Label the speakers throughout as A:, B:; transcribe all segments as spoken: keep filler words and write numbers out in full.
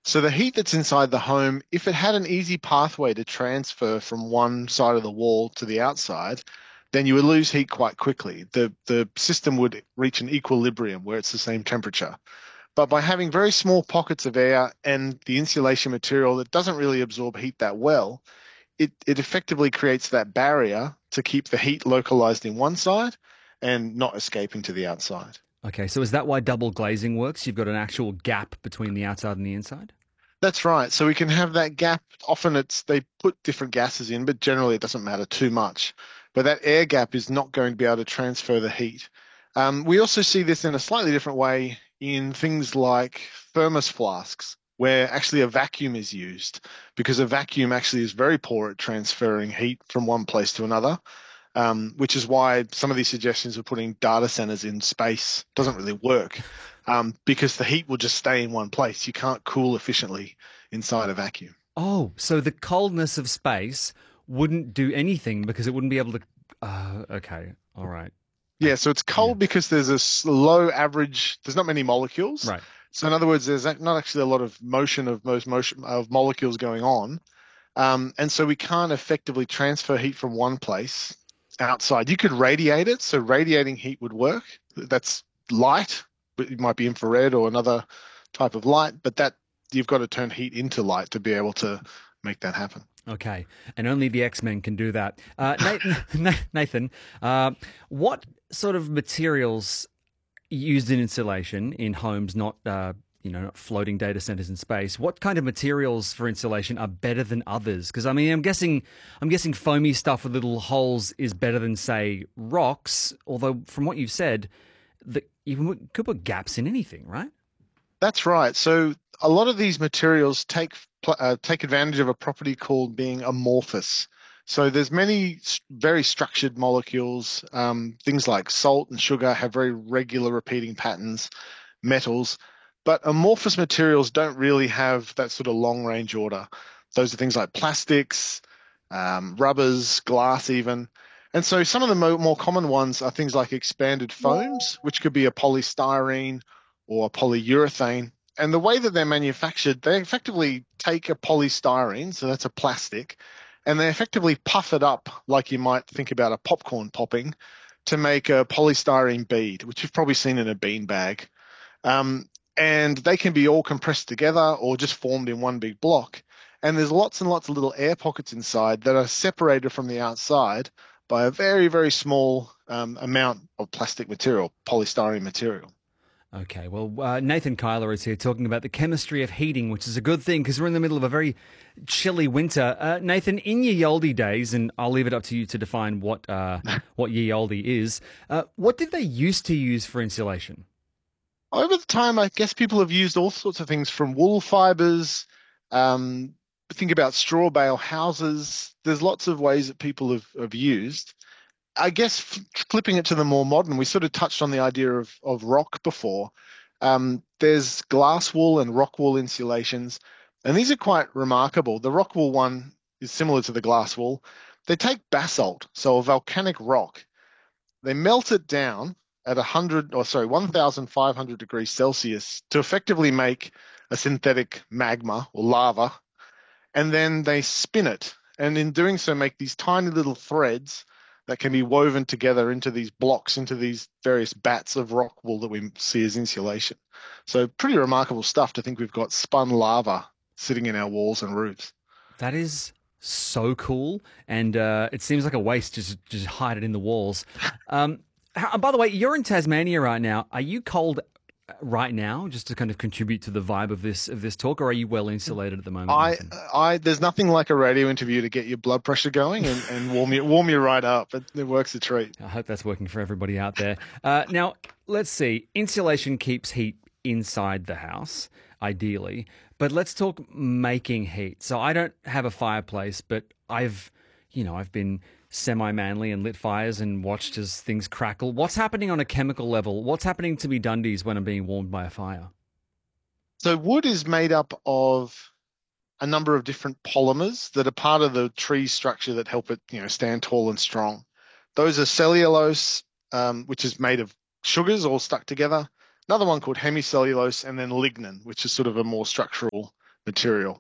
A: So the heat that's inside the home, if it had an easy pathway to transfer from one side of the wall to the outside, then you would lose heat quite quickly. The the system would reach an equilibrium where it's the same temperature. But by having very small pockets of air and the insulation material that doesn't really absorb heat that well, it, it effectively creates that barrier to keep the heat localized in one side and not escaping to the outside.
B: Okay, so is that why double glazing works? You've got an actual gap between the outside and the inside?
A: That's right. So we can have that gap. Often it's they put different gases in, but generally it doesn't matter too much. But that air gap is not going to be able to transfer the heat. Um, we also see this in a slightly different way in things like thermos flasks, where actually a vacuum is used because a vacuum actually is very poor at transferring heat from one place to another. Um, which is why some of these suggestions of putting data centers in space doesn't really work, um, because the heat will just stay in one place. You can't cool efficiently inside a vacuum.
B: Oh, so the coldness of space wouldn't do anything because it wouldn't be able to. Uh, okay, all right. I
A: Yeah, so it's
B: yeah,
A: cold because there's a s- low average, there's not many molecules.
B: right.
A: So in other words, there's ac- not actually a lot of motion of most motion of molecules going on. Um, and so we can't effectively transfer heat from one place outside. You could radiate it, so radiating heat would work. That's light, but it might be infrared or another type of light, but that you've got to turn heat into light to be able to make that happen.
B: Okay, and only the X Men can do that. Uh, Nathan, Nathan, uh, what sort of materials used in insulation in homes, not uh, you know, not floating data centers in space? What kind of materials for insulation are better than others? Because I mean, I'm guessing, I'm guessing foamy stuff with little holes is better than say rocks. Although from what you've said, that you could put gaps in anything, right?
A: That's right. So a lot of these materials take pl- uh, take advantage of a property called being amorphous. So there's many s- very structured molecules. Um, things like salt and sugar have very regular repeating patterns, metals, but amorphous materials don't really have that sort of long range order. Those are things like plastics, um, rubbers, glass, even. And so some of the mo more common ones are things like expanded foams, which could be a polystyrene or polyurethane. And the way that they're manufactured, they effectively take a polystyrene, so that's a plastic, and they effectively puff it up like you might think about a popcorn popping to make a polystyrene bead, which you've probably seen in a bean bag. Um, and they can be all compressed together or just formed in one big block. And there's lots and lots of little air pockets inside that are separated from the outside by a very, very small um, amount of plastic material, polystyrene material.
B: Okay, well, uh, Nathan Kyler is here talking about the chemistry of heating, which is a good thing because we're in the middle of a very chilly winter. Uh, Nathan, in ye olde days, and I'll leave it up to you to define what uh, what ye olde is. Uh, what did they used to use for insulation?
A: Over the time, I guess people have used all sorts of things from wool fibers. Um, think about straw bale houses. There's lots of ways that people have, have used. I guess f flipping it to the more modern, we sort of touched on the idea of of rock before. Um, there's glass wool and rock wool insulations, and these are quite remarkable. The rock wool one is similar to the glass wool. They take basalt, so a volcanic rock, they melt it down at one hundred, or sorry, one thousand five hundred degrees Celsius to effectively make a synthetic magma or lava, and then they spin it. And in doing so, make these tiny little threads that can be woven together into these blocks, into these various bats of rock wool that we see as insulation. So pretty remarkable stuff to think we've got spun lava sitting in our walls and roofs.
B: That is so cool, and uh, it seems like a waste to just, just hide it in the walls. Um, how, by the way, you're in Tasmania right now. Are you cold right now, just to kind of contribute to the vibe of this of this talk, or are you well insulated at the moment,
A: I,
B: Nathan?
A: I, there's nothing like a radio interview to get your blood pressure going and, and warm you, warm you right up. It, it works a treat.
B: I hope that's working for everybody out there. Uh, now, let's see. Insulation keeps heat inside the house, ideally. But let's talk making heat. So I don't have a fireplace, but I've, you know, I've been semi-manly and lit fires and watched as things crackle. What's happening on a chemical level? What's happening to me Dundies when I'm being warmed by a fire?
A: So wood is made up of a number of different polymers that are part of the tree structure that help it, you know, stand tall and strong. Those are cellulose, um, which is made of sugars all stuck together. Another one called hemicellulose, and then lignin, which is sort of a more structural material.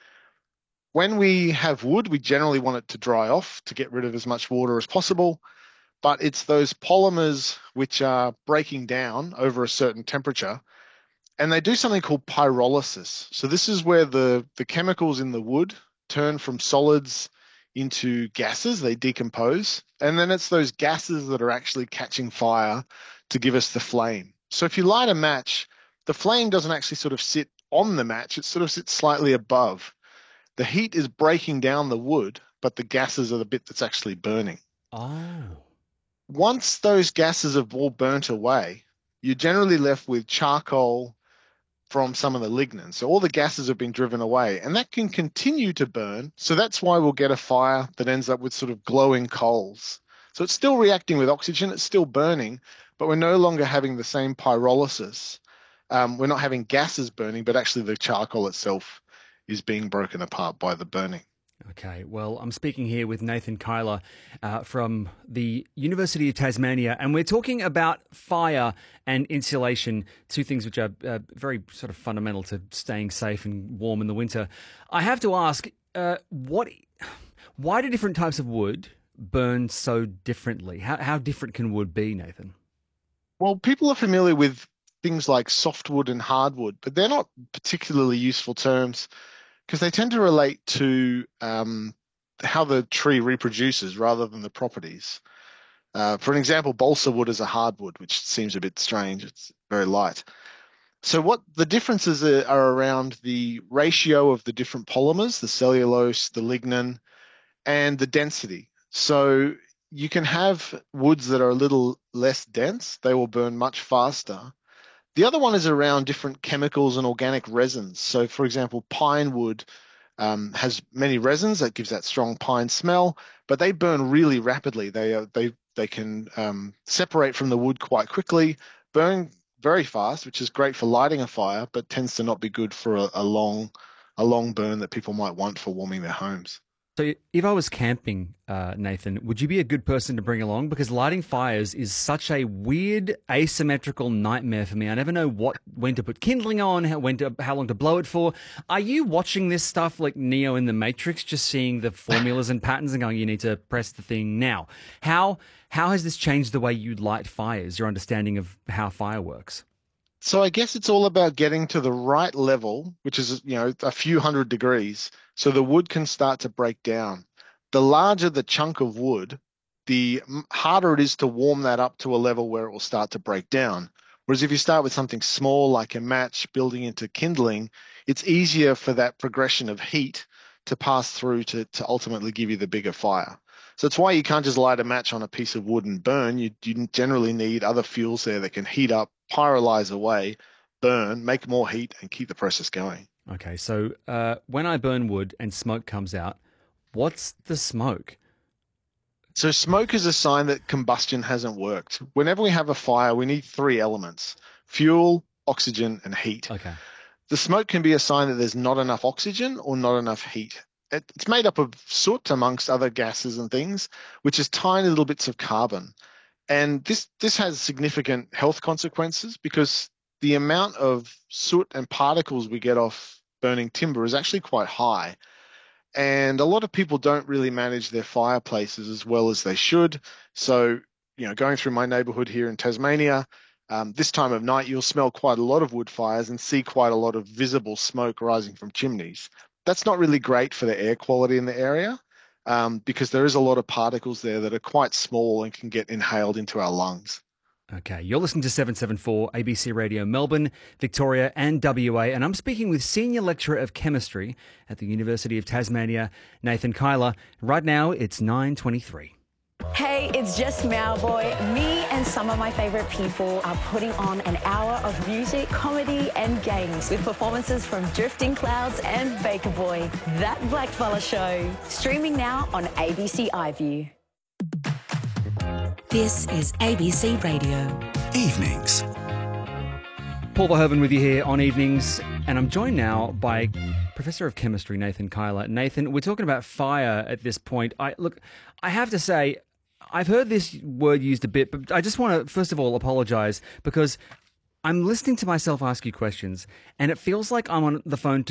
A: When we have wood, we generally want it to dry off to get rid of as much water as possible, but it's those polymers which are breaking down over a certain temperature, and they do something called pyrolysis. So this is where the, the chemicals in the wood turn from solids into gases, they decompose, and then it's those gases that are actually catching fire to give us the flame. So if you light a match, the flame doesn't actually sort of sit on the match, it sort of sits slightly above. The heat is breaking down the wood, but the gases are the bit that's actually burning.
B: Oh.
A: Once those gases have all burnt away, you're generally left with charcoal from some of the lignin. So all the gases have been driven away, and that can continue to burn. So that's why we'll get a fire that ends up with sort of glowing coals. So it's still reacting with oxygen, it's still burning, but we're no longer having the same pyrolysis. Um, we're not having gases burning, but actually the charcoal itself is being broken apart by the burning.
B: Okay, well, I'm speaking here with Nathan Kyler uh, from the University of Tasmania, and we're talking about fire and insulation, two things which are uh, very sort of fundamental to staying safe and warm in the winter. I have to ask, uh, what, why do different types of wood burn so differently? How, how different can wood be, Nathan?
A: Well, people are familiar with things like softwood and hardwood, but they're not particularly useful terms because they tend to relate to um, how the tree reproduces rather than the properties. Uh, for an example, balsa wood is a hardwood, which seems a bit strange. It's very light. So what the differences are, are around the ratio of the different polymers, the cellulose, the lignin, and the density. So you can have woods that are a little less dense. They will burn much faster. The other one is around different chemicals and organic resins. So, for example, pine wood um, has many resins that gives that strong pine smell, but they burn really rapidly. They are, they they can um, separate from the wood quite quickly, burn very fast, which is great for lighting a fire, but tends to not be good for a, a long a long burn that people might want for warming their homes.
B: So if I was camping, uh, Nathan, would you be a good person to bring along? Because lighting fires is such a weird, asymmetrical nightmare for me. I never know what when to put kindling on, how, when to, how long to blow it for. Are you watching this stuff like Neo in the Matrix, just seeing the formulas and patterns and going, you need to press the thing now? How how has this changed the way you light fires, your understanding of how fire works?
A: So I guess it's all about getting to the right level, which is, you know, a few hundred degrees, so the wood can start to break down. The larger the chunk of wood, the harder it is to warm that up to a level where it will start to break down. Whereas if you start with something small like a match building into kindling, it's easier for that progression of heat to pass through to, to ultimately give you the bigger fire. So that's why you can't just light a match on a piece of wood and burn. You, you generally need other fuels there that can heat up, pyrolyze away, burn, make more heat, and keep the process going.
B: Okay, so uh, when I burn wood and smoke comes out, what's the smoke?
A: So smoke is a sign that combustion hasn't worked. Whenever we have a fire, we need three elements: fuel, oxygen, and heat.
B: Okay.
A: The smoke can be a sign that there's not enough oxygen or not enough heat. It's made up of soot amongst other gases and things, which is tiny little bits of carbon. And this, this has significant health consequences because the amount of soot and particles we get off burning timber is actually quite high. And a lot of people don't really manage their fireplaces as well as they should. So, you know, going through my neighborhood here in Tasmania, um, this time of night, you'll smell quite a lot of wood fires and see quite a lot of visible smoke rising from chimneys. That's not really great for the air quality in the area um, because there is a lot of particles there that are quite small and can get inhaled into our lungs.
B: Okay, you're listening to seven seventy-four A B C Radio Melbourne, Victoria and W A, and I'm speaking with Senior Lecturer of Chemistry at the University of Tasmania, Nathan Kyler. Right now, it's nine twenty-three.
C: Hey, it's just Mowboy. Me and some of my favourite people are putting on an hour of music, comedy and games with performances from Drifting Clouds and Baker Boy. That Blackfella Show. Streaming now on A B C iView.
D: This is A B C Radio.
E: Evenings.
B: Paul Verhoeven with you here on Evenings, and I'm joined now by Professor of Chemistry Nathan Kyler. Nathan, we're talking about fire at this point. I look, I have to say, I've heard this word used a bit, but I just want to, first of all, apologise because I'm listening to myself ask you questions, and it feels like I'm on the phone to